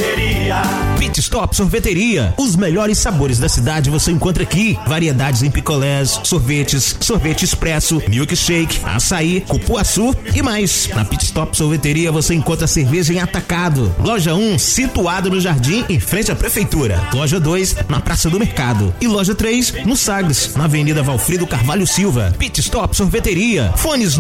Sorveteria. Pit Stop Sorveteria. Os melhores sabores da cidade você encontra aqui. Variedades em picolés, sorvetes, sorvete expresso, milkshake, açaí, cupuaçu e mais. Na Pit Stop Sorveteria você encontra cerveja em atacado. Loja 1, situado no Jardim, em frente à Prefeitura. Loja 2, na Praça do Mercado. E Loja 3, no Sagres, na Avenida Valfrido Carvalho Silva. Pit Stop Sorveteria. Fones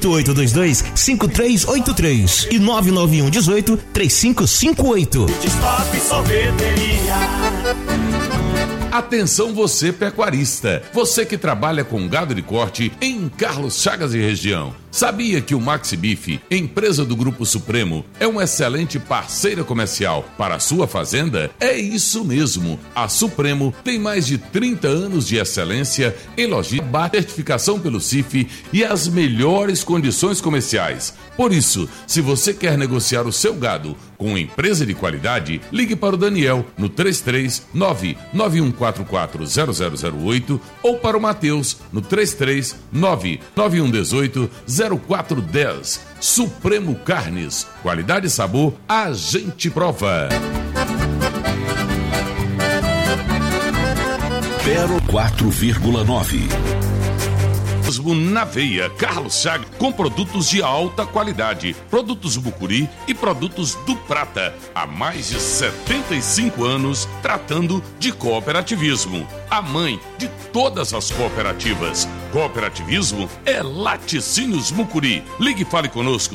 98822-5383 e 99118-3558. Pit Stop Sorveteria. Atenção você pecuarista, você que trabalha com gado de corte em Carlos Chagas e região. Sabia que o Maxi Beef, empresa do Grupo Supremo, é uma excelente parceira comercial para a sua fazenda? É isso mesmo, a Supremo tem mais de 30 anos de excelência em logística, certificação pelo CIF e as melhores condições comerciais. Por isso, se você quer negociar o seu gado com uma empresa de qualidade, ligue para o Daniel no 339-9144-0008 ou para o Matheus no 339-9118-0410. Supremo Carnes, qualidade e sabor, a gente prova. 4,9. Na veia, Carlos Chagas, com produtos de alta qualidade, produtos Bucuri e produtos do Prata, há mais de 75 anos tratando de cooperativismo. A mãe de todas as cooperativas. Cooperativismo é Laticínios Mucuri. Ligue e fale conosco,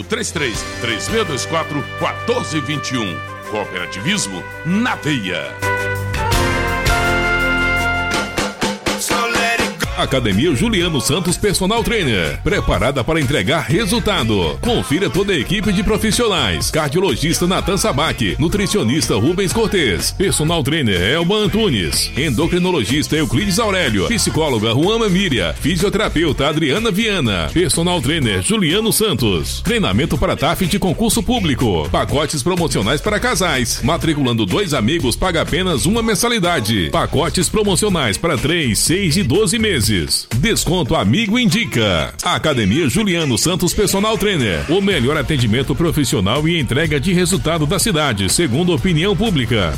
33-3624-1421. Cooperativismo na veia. Academia Juliano Santos Personal Trainer, preparada para entregar resultado. Confira toda a equipe de profissionais: cardiologista Natan Sabac, nutricionista Rubens Cortez, personal trainer Elba Antunes, endocrinologista Euclides Aurélio, psicóloga Juana Míria, fisioterapeuta Adriana Viana, personal trainer Juliano Santos. Treinamento para TAF de concurso público, pacotes promocionais para casais. Matriculando 2 amigos paga apenas uma mensalidade. Pacotes promocionais para 3, 6 e 12 meses. Desconto Amigo Indica. Academia Juliano Santos Personal Trainer. O melhor atendimento profissional e entrega de resultado da cidade, segundo opinião pública.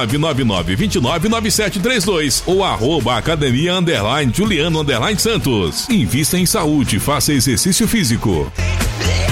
999-299732 ou @academia_Juliano_Santos. Invista em saúde, faça exercício físico.